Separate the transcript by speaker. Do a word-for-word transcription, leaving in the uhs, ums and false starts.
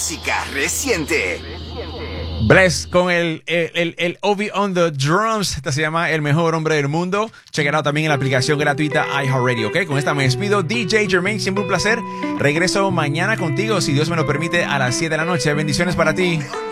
Speaker 1: música reciente.
Speaker 2: Bless con el, el, el, el Obi on the drums. Este se llama El Mejor Hombre del Mundo. Check it out también en la aplicación gratuita iHeartRadio, ¿ok? Con esta me despido. D J Jermaine, siempre un placer. Regreso mañana contigo, si Dios me lo permite, a las siete de la noche. Bendiciones para ti.